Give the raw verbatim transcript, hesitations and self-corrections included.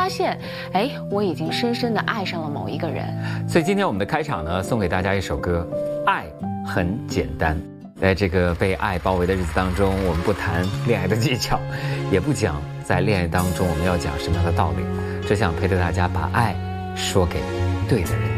发现，哎，我已经深深地爱上了某一个人。 所以今天我们的开场呢，送给大家一首歌《爱很简单》。在这个被爱包围的日子当中，我们不谈恋爱的技巧，也不讲在恋爱当中我们要讲什么样的道理，只想陪着大家把爱说给对的人。